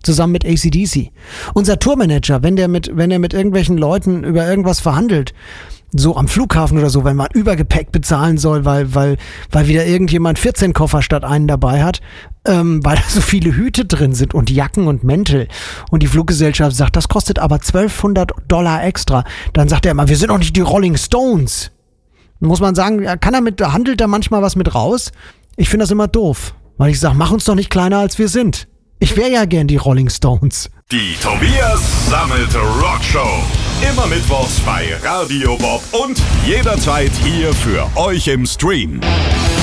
zusammen mit AC/DC. Unser Tourmanager, wenn der mit irgendwelchen Leuten über irgendwas verhandelt, so am Flughafen oder so, wenn man Übergepäck bezahlen soll, weil wieder irgendjemand 14 Koffer statt einen dabei hat, weil da so viele Hüte drin sind und Jacken und Mäntel und die Fluggesellschaft sagt, das kostet aber $1.200 extra, dann sagt er immer, wir sind doch nicht die Rolling Stones. Muss man sagen, handelt da manchmal was mit raus? Ich finde das immer doof, weil ich sage, mach uns doch nicht kleiner als wir sind. Ich wäre ja gern die Rolling Stones. Die Tobias Sammelt Rockshow. Immer mittwochs bei Radio Bob und jederzeit hier für euch im Stream.